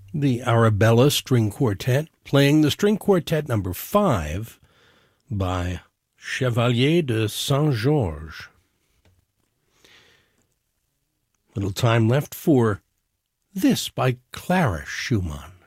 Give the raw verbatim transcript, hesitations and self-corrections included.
the Arabella String Quartet, playing the String Quartet number five by Chevalier de Saint-Georges. Little time left for this by Clara Schumann.